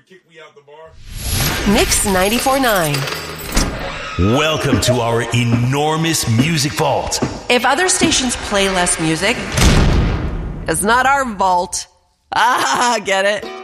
kick me out the bar. Mix 94.9. Welcome to our enormous music vault. If other stations play less music, it's not our vault. Ah, get it?